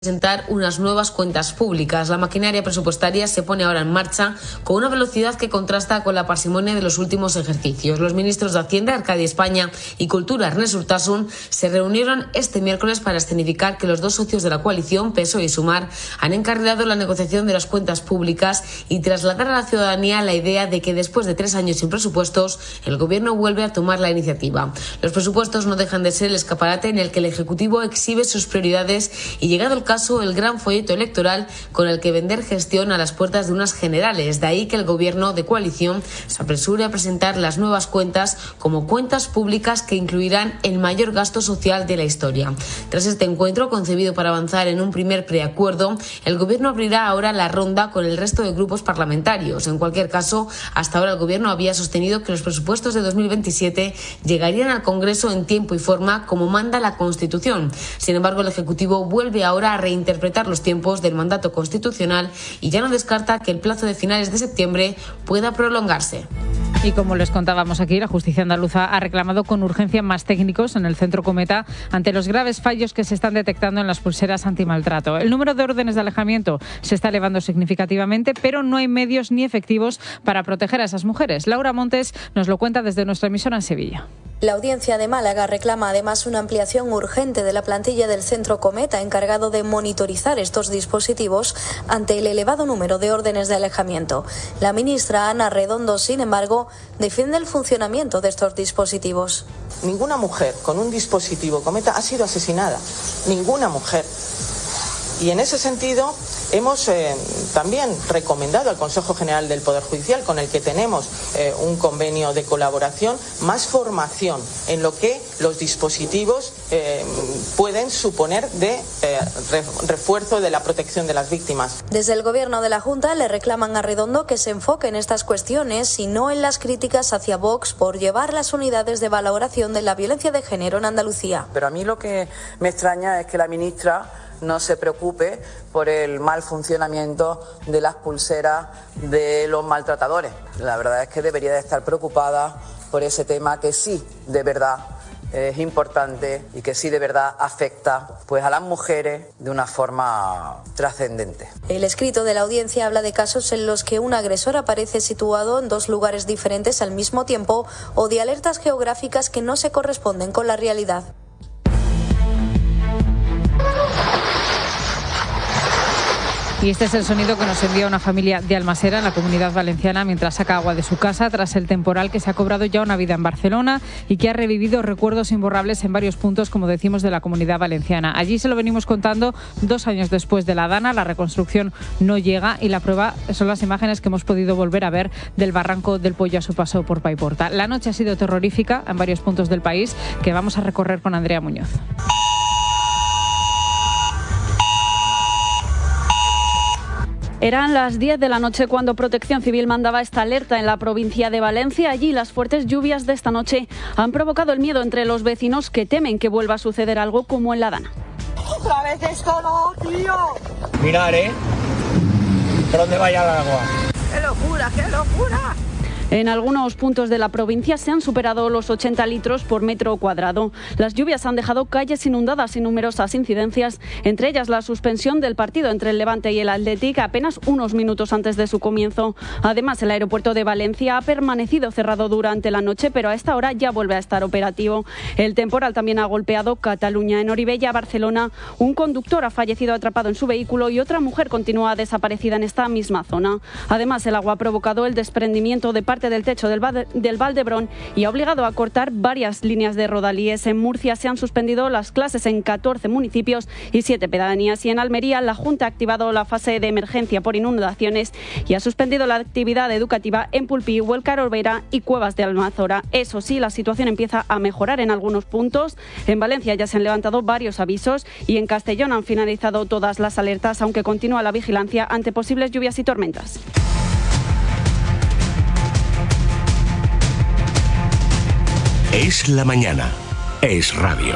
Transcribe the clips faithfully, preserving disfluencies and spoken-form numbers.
presentar unas nuevas cuentas públicas. La maquinaria presupuestaria se pone ahora en marcha con una velocidad que contrasta con la parsimonia de los últimos ejercicios. Los ministros de Hacienda, Arcadia España, y Cultura, Ernest Urtasun, se reunieron este miércoles para escenificar que los dos socios de la coalición, P S O E y Sumar, han encarrilado la negociación de las cuentas públicas y trasladar a la ciudadanía la idea de que después de tres años sin presupuestos, el Gobierno vuelve a tomar la iniciativa. Los presupuestos no dejan de ser el escaparate en el que el Ejecutivo exhibe sus prioridades y, llegado el caso, el gran folleto electoral con el que vender gestión a las puertas de unas generales. De ahí que el Gobierno de coalición se apresure a presentar las nuevas cuentas como cuentas públicas que incluirán el mayor gasto social de la historia. Tras este encuentro, concebido para avanzar en un primer preacuerdo, el Gobierno abrirá ahora la ronda con el resto de grupos parlamentarios. En cualquier caso, hasta ahora el Gobierno había sostenido que los presupuestos de dos mil veintisiete llegarían al Congreso en tiempo y forma como manda la Constitución. Sin embargo, el Ejecutivo vuelve ahora a reinterpretar los tiempos del mandato constitucional y ya no descarta que el plazo de finales de septiembre pueda prolongarse. Y como les contábamos aquí, la justicia andaluza ha reclamado con urgencia más técnicos en el Centro Cometa ante los graves fallos que se están detectando en las pulseras antimaltrato. El número de órdenes de alejamiento se está elevando significativamente, pero no hay medios ni efectivos para proteger a esas mujeres. Laura Montes nos lo cuenta desde nuestra emisora en Sevilla. La Audiencia de Málaga reclama además una ampliación urgente de la plantilla del Centro Cometa, encargado de monitorizar estos dispositivos ante el elevado número de órdenes de alejamiento. La ministra Ana Redondo, sin embargo, defiende el funcionamiento de estos dispositivos. Ninguna mujer con un dispositivo Cometa ha sido asesinada. Ninguna mujer. Y en ese sentido hemos eh, también recomendado al Consejo General del Poder Judicial, con el que tenemos eh, un convenio de colaboración, más formación en lo que los dispositivos eh, pueden suponer de eh, refuerzo de la protección de las víctimas. Desde el Gobierno de la Junta le reclaman a Redondo que se enfoque en estas cuestiones y no en las críticas hacia Vox por llevar las unidades de valoración de la violencia de género en Andalucía. Pero a mí lo que me extraña es que la ministra no se preocupe por el mal funcionamiento de las pulseras de los maltratadores. La verdad es que debería de estar preocupada por ese tema que sí, de verdad, es importante y que sí de verdad afecta pues a las mujeres de una forma trascendente. El escrito de la audiencia habla de casos en los que un agresor aparece situado en dos lugares diferentes al mismo tiempo o de alertas geográficas que no se corresponden con la realidad. Y este es el sonido que nos envía una familia de Almasera, en la Comunidad Valenciana, mientras saca agua de su casa tras el temporal que se ha cobrado ya una vida en Barcelona y que ha revivido recuerdos imborrables en varios puntos, como decimos, de la Comunidad Valenciana. Allí se lo venimos contando dos años después de la Dana. La reconstrucción no llega y la prueba son las imágenes que hemos podido volver a ver del barranco del Pollo a su paso por Paiporta. La noche ha sido terrorífica en varios puntos del país, que vamos a recorrer con Andrea Muñoz. Eran las diez de la noche cuando Protección Civil mandaba esta alerta en la provincia de Valencia. Allí las fuertes lluvias de esta noche han provocado el miedo entre los vecinos, que temen que vuelva a suceder algo como en la Dana. ¡Otra vez esto no, tío! Mirar, ¿eh? ¿Por dónde vaya el agua? ¡Qué locura, qué locura! En algunos puntos de la provincia se han superado los ochenta litros por metro cuadrado. Las lluvias han dejado calles inundadas y numerosas incidencias, entre ellas la suspensión del partido entre el Levante y el Athletic apenas unos minutos antes de su comienzo. Además, el aeropuerto de Valencia ha permanecido cerrado durante la noche, pero a esta hora ya vuelve a estar operativo. El temporal también ha golpeado Cataluña. En Oribella, Barcelona, un conductor ha fallecido atrapado en su vehículo y otra mujer continúa desaparecida en esta misma zona. Además, el agua ha provocado el desprendimiento de parte del techo del, Val- del Valdebrón y ha obligado a cortar varias líneas de rodalíes. En Murcia se han suspendido las clases en catorce municipios y siete pedanías, y en Almería la Junta ha activado la fase de emergencia por inundaciones y ha suspendido la actividad educativa en Pulpí, Huelca, Orbera y Cuevas de Almanzora. Eso sí, la situación empieza a mejorar en algunos puntos. En Valencia ya se han levantado varios avisos y en Castellón han finalizado todas las alertas, aunque continúa la vigilancia ante posibles lluvias y tormentas. Es la mañana. Es radio.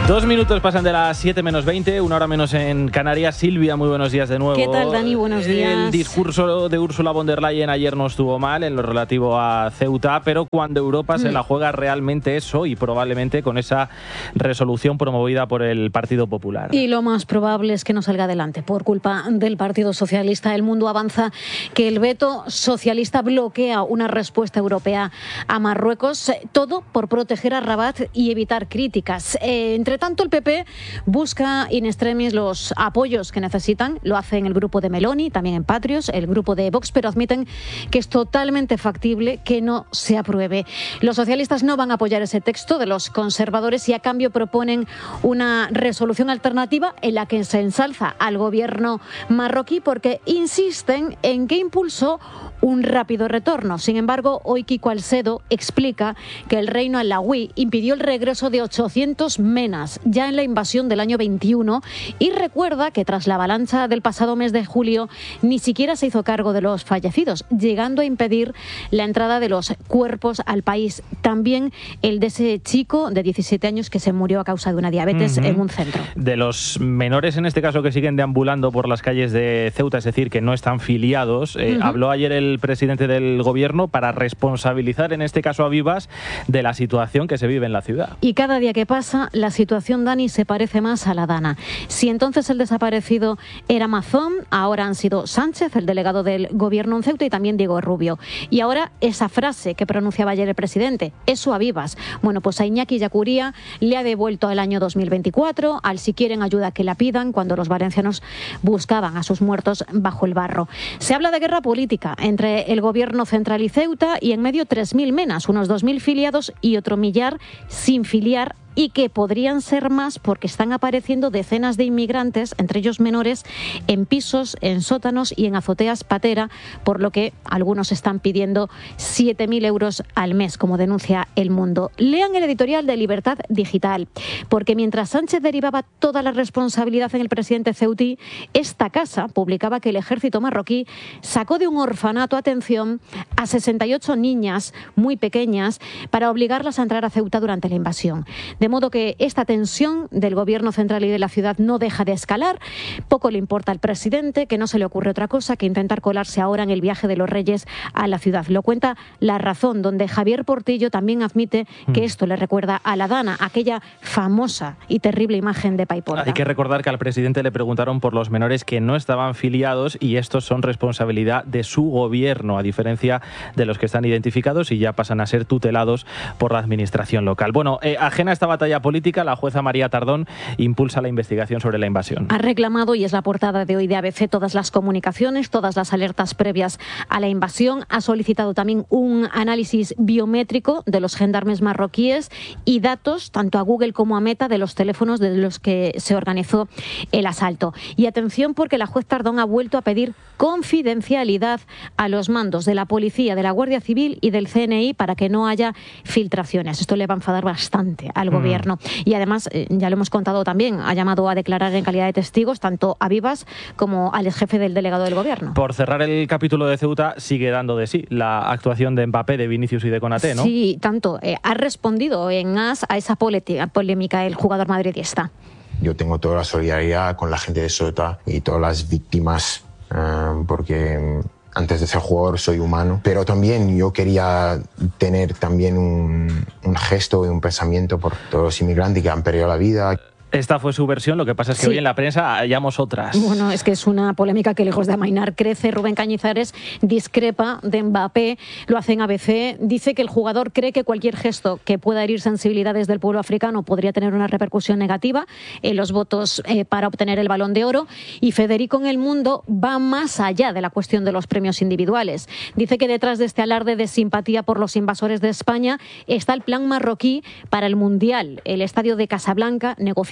Dos minutos pasan de las siete menos veinte, una hora menos en Canarias. Silvia, muy buenos días de nuevo. ¿Qué tal, Dani? Buenos días. El discurso de Ursula von der Leyen ayer no estuvo mal en lo relativo a Ceuta, pero cuando Europa mm. se la juega realmente es hoy, probablemente con esa resolución promovida por el Partido Popular. Y lo más probable es que no salga adelante por culpa del Partido Socialista. El Mundo avanza que el veto socialista bloquea una respuesta europea a Marruecos, todo por proteger a Rabat y evitar críticas. Eh, entre tanto, el P P busca in extremis los apoyos que necesitan. Lo hace en el grupo de Meloni, también en Patrios, el grupo de Vox, pero admiten que es totalmente factible que no se apruebe. Los socialistas no van a apoyar ese texto de los conservadores y a cambio proponen una resolución alternativa en la que se ensalza al gobierno marroquí porque insisten en que impulsó un rápido retorno. Sin embargo, hoy Kiko Alcedo explica que el reino alauí impidió el regreso de ochocientos menas ya en la invasión del año veintiuno y recuerda que tras la avalancha del pasado mes de julio ni siquiera se hizo cargo de los fallecidos, llegando a impedir la entrada de los cuerpos al país. También el de ese chico de diecisiete años que se murió a causa de una diabetes uh-huh. en un centro. De los menores, en este caso, que siguen deambulando por las calles de Ceuta, es decir, que no están filiados, eh, uh-huh. habló ayer el presidente del gobierno para responsabilizar, en este caso a Vivas, de la situación que se vive en la ciudad. Y cada día que pasa, la situación, Dani, se parece más a la Dana. Si entonces el desaparecido era Mazón, ahora han sido Sánchez, el delegado del gobierno en Ceuta, y también Diego Rubio. Y ahora esa frase que pronunciaba ayer el presidente, eso a Vivas. Bueno, pues a Iñaki Yacuría le ha devuelto al año dos mil veinticuatro, al si quieren ayuda que la pidan, cuando los valencianos buscaban a sus muertos bajo el barro. Se habla de guerra política entre el gobierno central y Ceuta y en medio tres mil menas, unos dos mil filiados y otro millar sin filiar, y que podrían ser más porque están apareciendo decenas de inmigrantes, entre ellos menores, en pisos, en sótanos y en azoteas patera, por lo que algunos están pidiendo siete mil euros al mes, como denuncia El Mundo. Lean el editorial de Libertad Digital, porque mientras Sánchez derivaba toda la responsabilidad en el presidente ceutí, esta casa publicaba que el ejército marroquí sacó de un orfanato, atención, a sesenta y ocho niñas muy pequeñas para obligarlas a entrar a Ceuta durante la invasión. De modo que esta tensión del gobierno central y de la ciudad no deja de escalar. Poco le importa al presidente, que no se le ocurre otra cosa que intentar colarse ahora en el viaje de los Reyes a la ciudad. Lo cuenta La Razón, donde Javier Portillo también admite que esto le recuerda a la Dana, aquella famosa y terrible imagen de Paiporta. Hay que recordar que al presidente le preguntaron por los menores que no estaban filiados y estos son responsabilidad de su gobierno, a diferencia de los que están identificados y ya pasan a ser tutelados por la administración local. Bueno, eh, ajena a esta batalla política, la jueza María Tardón impulsa la investigación sobre la invasión. Ha reclamado, y es la portada de hoy de A B C, todas las comunicaciones, todas las alertas previas a la invasión. Ha solicitado también un análisis biométrico de los gendarmes marroquíes y datos, tanto a Google como a Meta, de los teléfonos de los que se organizó el asalto. Y atención, porque la juez Tardón ha vuelto a pedir confidencialidad a los mandos de la policía, de la Guardia Civil y del C N I para que no haya filtraciones. Esto le va a enfadar bastante al gobierno. Y además, eh, ya lo hemos contado también, ha llamado a declarar en calidad de testigos tanto a Vivas como al exjefe del delegado del gobierno. Por cerrar el capítulo de Ceuta, sigue dando de sí la actuación de Mbappé, de Vinicius y de Konaté, ¿no? Sí, tanto. Eh, ha respondido en as a esa polémica el jugador madridista. Yo tengo toda la solidaridad con la gente de Ceuta y todas las víctimas, uh, porque antes de ser jugador soy humano, pero también yo quería tener también un, un gesto y un pensamiento por todos los inmigrantes que han perdido la vida. Esta fue su versión, lo que pasa es que sí. Hoy en la prensa hallamos otras. Bueno, es que es una polémica que lejos de amainar crece. Rubén Cañizares discrepa de Mbappé, lo hace en A B C, dice que el jugador cree que cualquier gesto que pueda herir sensibilidades del pueblo africano podría tener una repercusión negativa en los votos eh, para obtener el Balón de Oro, y Federico en El Mundo va más allá de la cuestión de los premios individuales. Dice que detrás de este alarde de simpatía por los invasores de España está el plan marroquí para el Mundial, el estadio de Casablanca, negociado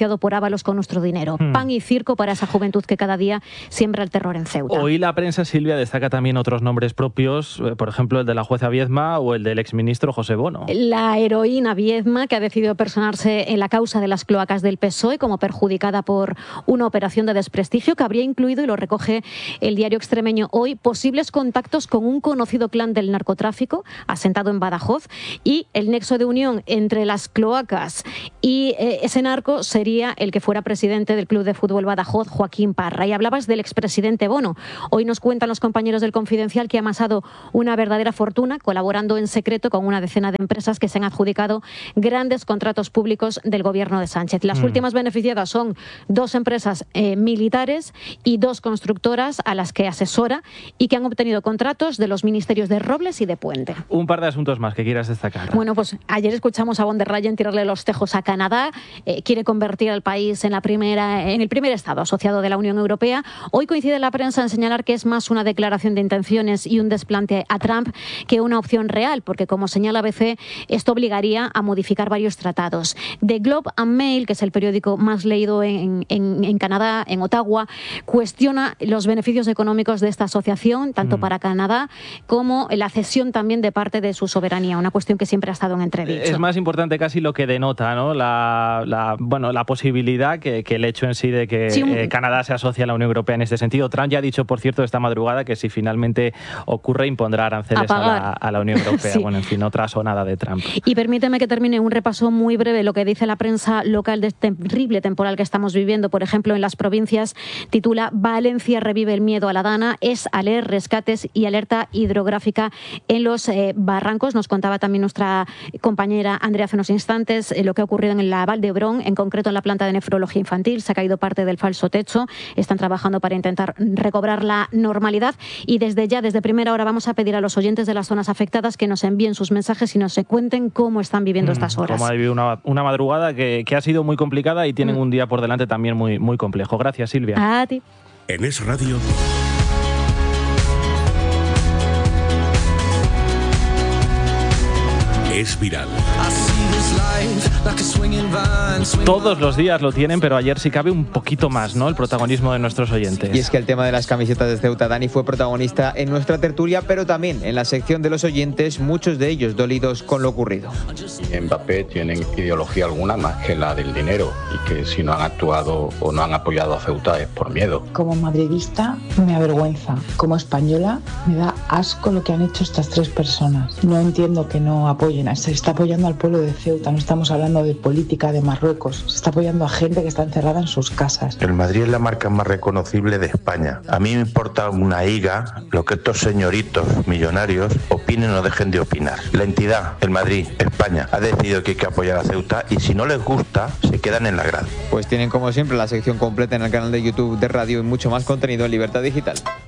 financiado por Ábalos con nuestro dinero. Hmm. Pan y circo para esa juventud que cada día siembra el terror en Ceuta. Hoy la prensa, Silvia, destaca también otros nombres propios, por ejemplo el de la jueza Viedma o el del exministro José Bono. La heroína Viedma, que ha decidido personarse en la causa de las cloacas del P S O E como perjudicada por una operación de desprestigio que habría incluido, y lo recoge el diario extremeño Hoy, posibles contactos con un conocido clan del narcotráfico asentado en Badajoz, y el nexo de unión entre las cloacas y eh, ese narco sería el que fuera presidente del Club de Fútbol Badajoz, Joaquín Parra. Y hablabas del expresidente Bono. Hoy nos cuentan los compañeros del Confidencial que ha amasado una verdadera fortuna colaborando en secreto con una decena de empresas que se han adjudicado grandes contratos públicos del gobierno de Sánchez. Las mm. últimas beneficiadas son dos empresas eh, militares y dos constructoras a las que asesora y que han obtenido contratos de los ministerios de Robles y de Puente. Un par de asuntos más que quieras destacar. Bueno, pues ayer escuchamos a von der Leyen tirarle los tejos a Canadá. Eh, quiere convertir al país en, la primera, en el primer Estado asociado de la Unión Europea. Hoy coincide la prensa en señalar que es más una declaración de intenciones y un desplante a Trump que una opción real, porque como señala B C, esto obligaría a modificar varios tratados. The Globe and Mail, que es el periódico más leído en, en, en Canadá, en Ottawa, cuestiona los beneficios económicos de esta asociación, tanto mm. para Canadá como la cesión también de parte de su soberanía, una cuestión que siempre ha estado en entredicho. Es más importante casi lo que denota, ¿no? La, la, bueno, la posibilidad que, que el hecho en sí de que sí, un... eh, Canadá se asocie a la Unión Europea en este sentido. Trump ya ha dicho, por cierto, esta madrugada que si finalmente ocurre impondrá aranceles a, a, la, a la Unión Europea. Sí. Bueno, en fin, otra sonada de Trump. Y permíteme que termine un repaso muy breve lo que dice la prensa local de este terrible temporal que estamos viviendo. Por ejemplo, en las provincias titula Valencia revive el miedo a la Dana, es aler, rescates y alerta hidrográfica en los eh, barrancos. Nos contaba también nuestra compañera Andrea hace unos instantes eh, lo que ha ocurrido en la Val de Hebrón, en concreto en la planta de nefrología infantil. Se ha caído parte del falso techo. Están trabajando para intentar recobrar la normalidad y desde ya, desde primera hora, vamos a pedir a los oyentes de las zonas afectadas que nos envíen sus mensajes y nos cuenten cómo están viviendo mm, estas horas. Cómo ha vivido una, una madrugada que, que ha sido muy complicada y tienen mm. un día por delante también muy, muy complejo. Gracias, Silvia. A ti. En Es Radio. Es viral. Todos los días lo tienen, pero ayer sí cabe un poquito más, ¿no? El protagonismo de nuestros oyentes. Y es que el tema de las camisetas de Ceuta, Dani, fue protagonista en nuestra tertulia, pero también en la sección de los oyentes, muchos de ellos dolidos con lo ocurrido. Mbappé tienen ideología alguna más que la del dinero y que si no han actuado o no han apoyado a Ceuta es por miedo. Como madridista me avergüenza. Como española me da asco lo que han hecho estas tres personas. No entiendo que no apoyen. Se está apoyando al pueblo de Ceuta, no estamos hablando de política de Marruecos, se está apoyando a gente que está encerrada en sus casas. El Madrid es la marca más reconocible de España. A mí me importa una higa lo que estos señoritos millonarios opinen o dejen de opinar. La entidad, el Madrid, España, ha decidido que hay que apoyar a Ceuta y si no les gusta, se quedan en la grada. Pues tienen como siempre la sección completa en el canal de YouTube de Radio y mucho más contenido en Libertad Digital.